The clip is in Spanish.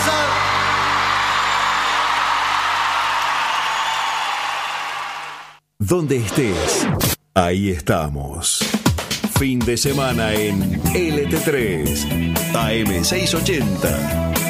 pasar. Donde estés, ahí estamos. Fin de semana en LT3, AM 680.